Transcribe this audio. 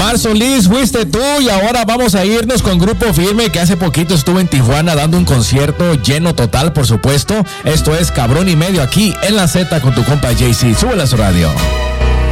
Omar Solís, fuiste tú y ahora vamos a irnos con Grupo Firme, que hace poquito estuvo en Tijuana dando un concierto lleno total, por supuesto. Esto es Cabrón y Medio aquí en La Z con tu compa JC. Súbele a su radio.